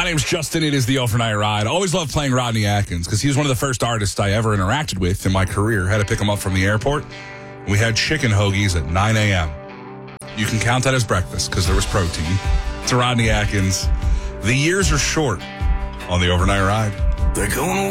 My name's Justin. It is the Overnight Ride. I always loved playing Rodney Atkins because he was one of the first artists I ever interacted with in my career. Had to pick him up from the airport. We had chicken hoagies at 9 a.m. You can count that as breakfast because there was protein. It's Rodney Atkins. The years are short on the Overnight Ride. They're going